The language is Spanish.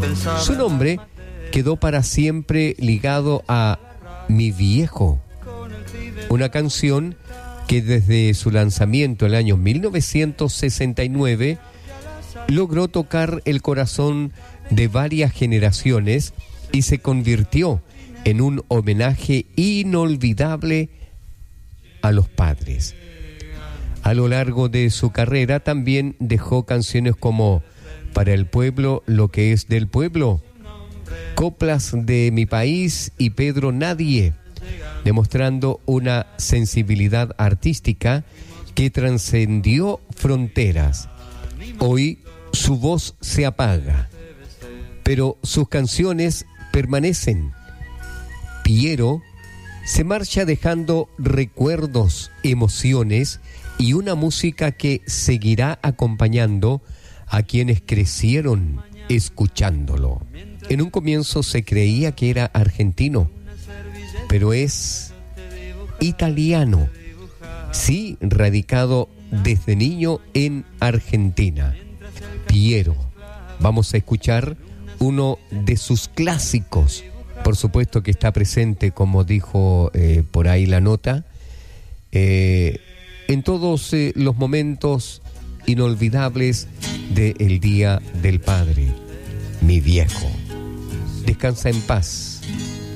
Su nombre quedó para siempre ligado a Mi Viejo, una canción que desde su lanzamiento en el año 1969 logró tocar el corazón de varias generaciones y se convirtió en un homenaje inolvidable a los padres. A lo largo de su carrera también dejó canciones como Para el pueblo, lo que es del pueblo, Coplas de mi país y Pedro Nadie, demostrando una sensibilidad artística que trascendió fronteras. Hoy su voz se apaga, pero sus canciones permanecen. Piero se marcha dejando recuerdos, emociones y una música que seguirá acompañando a quienes crecieron escuchándolo. En un comienzo se creía que era argentino, pero es italiano. Sí, radicado desde niño en Argentina. Piero. Vamos a escuchar uno de sus clásicos. Por supuesto que está presente, como dijo por ahí la nota, en todos los momentos inolvidables del Día del Padre. Mi viejo. Descansa en paz.